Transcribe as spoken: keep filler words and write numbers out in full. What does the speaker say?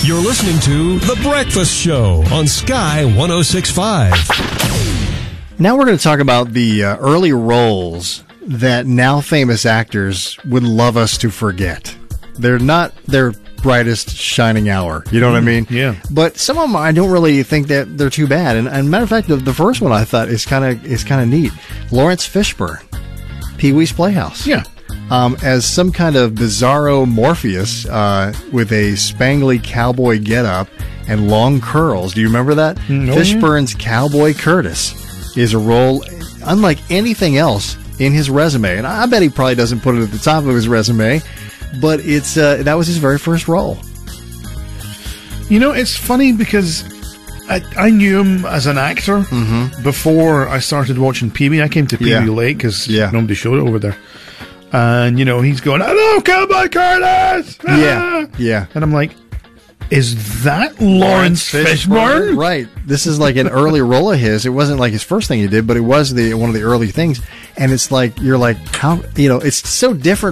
You're listening to The Breakfast Show on Sky one oh six point five. Now we're going to talk about the uh, early roles that now famous actors would love us to forget. They're not their brightest shining hour. You know what I mean? Yeah. But some of them I don't really think that they're too bad. And, and matter of fact, the, the first one I thought is kind of is kind of neat. Lawrence Fishburne, Pee-wee's Playhouse. Yeah. Um, as some kind of bizarro Morpheus uh, with a spangly cowboy getup and long curls. Do you remember that? No, Fishburne's Cowboy Curtis is a role unlike anything else in his resume. And I bet he probably doesn't put it at the top of his resume, but it's uh, that was his very first role. You know, it's funny because I, I knew him as an actor mm-hmm. before I started watching Pee-wee. I came to Pee-wee yeah. late because yeah. nobody showed it over there. And, you know, he's going, hello, Cowboy Curtis! Ah! Yeah, yeah. And I'm like, is that Lawrence Fishburne? Right. This is like an early role of his. It wasn't like his first thing he did, but it was the one of the early things. And it's like, you're like, how, you know, it's so different